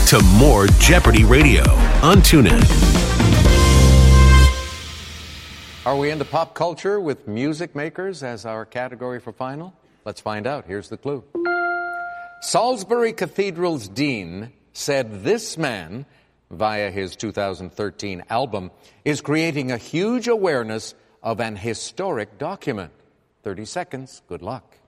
to more Jeopardy Radio on TuneIn. Are we into pop culture with music makers as our category for final? Let's find out. Here's the clue. Salisbury Cathedral's dean said this man, via his 2013 album, is creating a huge awareness of an historic document. 30 seconds. Good luck.